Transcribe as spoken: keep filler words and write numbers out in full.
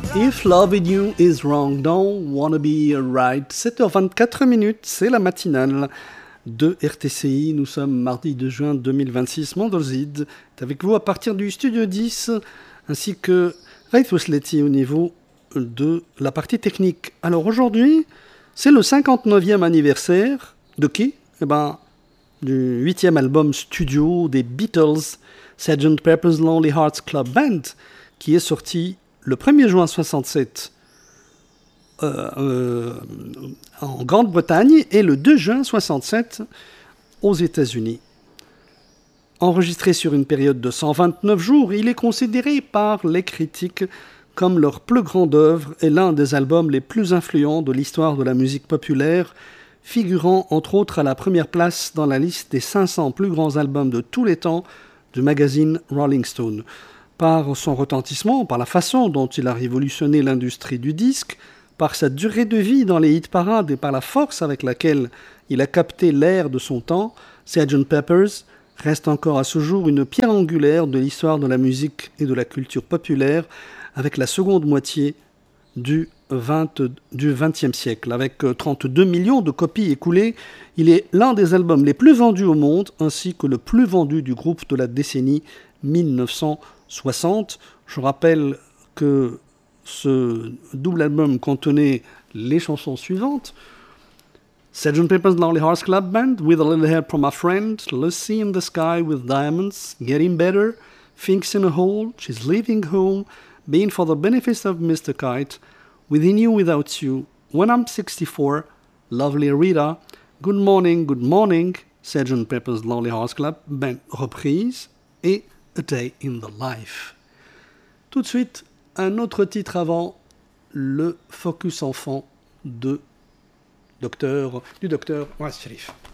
If loving you is wrong, don't wanna be right. sept heures vingt-quatre minutes, c'est la matinale de R T C I. Nous sommes mardi deux juin deux mille vingt-six. Mandolzid est avec vous à partir du studio dix, ainsi que Raith Wesletti au niveau de la partie technique. Alors aujourd'hui, c'est le cinquante-neuvième anniversaire de qui? Eh ben, du huitième album studio des Beatles, sergeant Pepper's Lonely Hearts Club Band, qui est sorti le premier juin soixante-sept euh, euh, en Grande-Bretagne et le deux juin soixante-sept aux États-Unis. Enregistré sur une période de cent vingt-neuf jours, il est considéré par les critiques comme leur plus grande œuvre et l'un des albums les plus influents de l'histoire de la musique populaire, figurant entre autres à la première place dans la liste des cinq cents plus grands albums de tous les temps du magazine Rolling Stone. Par son retentissement, par la façon dont il a révolutionné l'industrie du disque, par sa durée de vie dans les hit-parades et par la force avec laquelle il a capté l'air de son temps, sergeant Pepper's reste encore à ce jour une pierre angulaire de l'histoire de la musique et de la culture populaire avec la seconde moitié du vingtième siècle. Avec trente-deux millions de copies écoulées, il est l'un des albums les plus vendus au monde ainsi que le plus vendu du groupe de la décennie mille neuf cent soixante. Je rappelle que ce double album contenait les chansons suivantes: sergeant Pepper's Lonely Hearts Club Band, With a Little Help from a Friend, Lucy in the Sky with Diamonds, Getting Better, Things in a Hole, She's Leaving Home, Being for the Benefit of Mister Kite, Within You Without You, When I'm sixty-four, Lovely Rita, Good Morning, Good Morning, sergeant Pepper's Lonely Hearts Club Band reprise et A Day in the Life. Tout de suite, un autre titre avant, le Focus Enfant de docteur, du docteur Waz Sharif.